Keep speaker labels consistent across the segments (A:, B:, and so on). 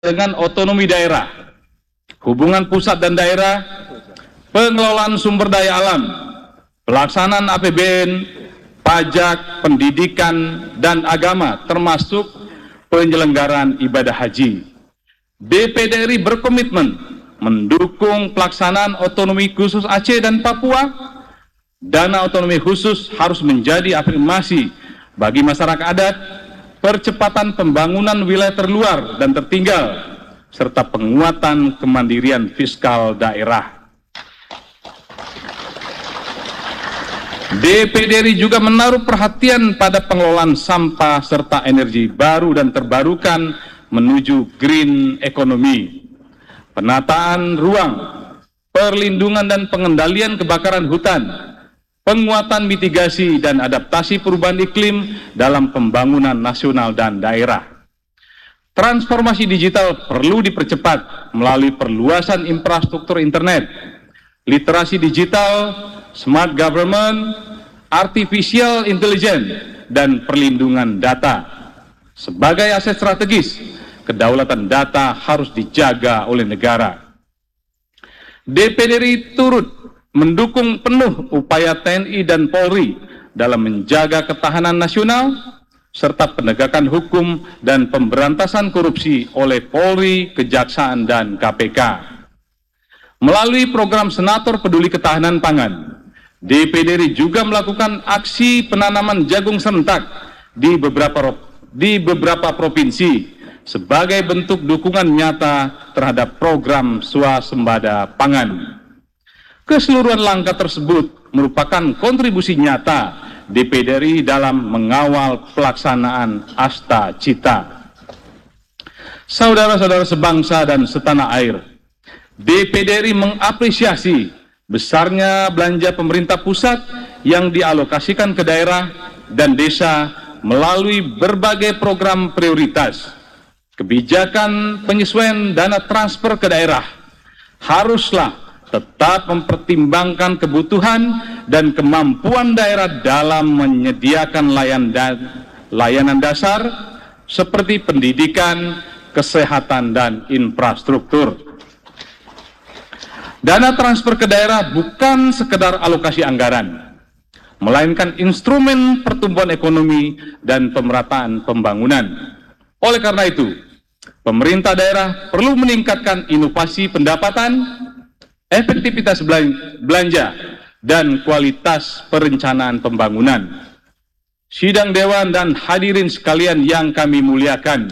A: dengan otonomi daerah, hubungan pusat dan daerah, pengelolaan sumber daya alam, pelaksanaan APBN, pajak, pendidikan, dan agama, termasuk penyelenggaraan ibadah haji. DPD RI berkomitmen mendukung pelaksanaan otonomi khusus Aceh dan Papua. Dana otonomi khusus harus menjadi afirmasi bagi masyarakat adat, percepatan pembangunan wilayah terluar dan tertinggal, serta penguatan kemandirian fiskal daerah. DPD RI juga menaruh perhatian pada pengelolaan sampah serta energi baru dan terbarukan menuju green economy, penataan ruang, perlindungan dan pengendalian kebakaran hutan, penguatan mitigasi dan adaptasi perubahan iklim dalam pembangunan nasional dan daerah. Transformasi digital perlu dipercepat melalui perluasan infrastruktur internet, literasi digital, smart government, artificial intelligence, dan perlindungan data. Sebagai aset strategis, kedaulatan data harus dijaga oleh negara. DPD RI turut mendukung penuh upaya TNI dan Polri dalam menjaga ketahanan nasional serta penegakan hukum dan pemberantasan korupsi oleh Polri, Kejaksaan, dan KPK. Melalui program Senator Peduli Ketahanan Pangan, DPD RI juga melakukan aksi penanaman jagung serentak di beberapa provinsi sebagai bentuk dukungan nyata terhadap program swasembada pangan. Keseluruhan langkah tersebut merupakan kontribusi nyata DPD RI dalam mengawal pelaksanaan Asta Cita. Saudara-saudara sebangsa dan setanah air, DPD RI mengapresiasi besarnya belanja pemerintah pusat yang dialokasikan ke daerah dan desa melalui berbagai program prioritas. Kebijakan penyesuaian dana transfer ke daerah haruslah tetap mempertimbangkan kebutuhan dan kemampuan daerah dalam menyediakan layanan dasar seperti pendidikan, kesehatan, dan infrastruktur. Dana transfer ke daerah bukan sekedar alokasi anggaran, melainkan instrumen pertumbuhan ekonomi dan pemerataan pembangunan. Oleh karena itu, pemerintah daerah perlu meningkatkan inovasi pendapatan, efektivitas belanja, dan kualitas perencanaan pembangunan. Sidang Dewan dan hadirin sekalian yang kami muliakan,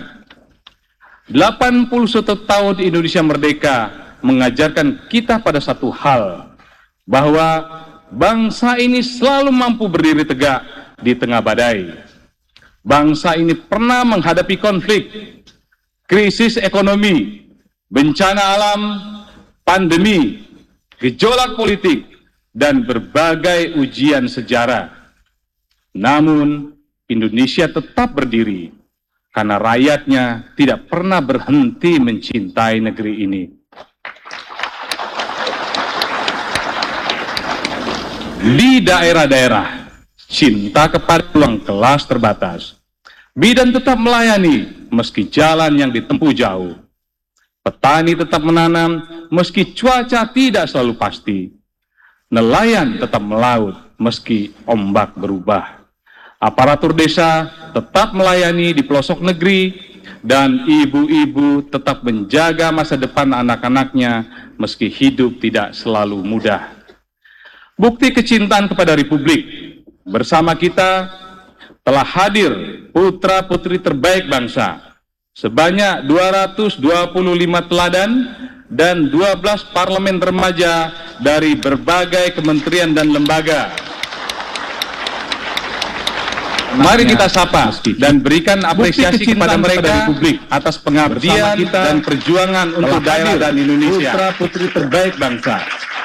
A: 81 tahun Indonesia Merdeka mengajarkan kita pada satu hal, bahwa bangsa ini selalu mampu berdiri tegak di tengah badai. Bangsa ini pernah menghadapi konflik, krisis ekonomi, bencana alam, pandemi, gejolak politik, dan berbagai ujian sejarah. Namun, Indonesia tetap berdiri karena rakyatnya tidak pernah berhenti mencintai negeri ini. Di daerah-daerah, cinta kepada ruang kelas terbatas. Bidan tetap melayani meski jalan yang ditempuh jauh. Petani tetap menanam meski cuaca tidak selalu pasti. Nelayan tetap melaut meski ombak berubah. Aparatur desa tetap melayani di pelosok negeri, dan ibu-ibu tetap menjaga masa depan anak-anaknya meski hidup tidak selalu mudah. Bukti kecintaan kepada Republik, bersama kita telah hadir putra-putri terbaik bangsa, sebanyak 225 teladan dan 12 parlemen remaja dari berbagai kementerian dan lembaga. Mari kita sapa dan berikan apresiasi kepada mereka atas pengabdian dan perjuangan untuk daerah dan Indonesia. Putra-putri terbaik bangsa.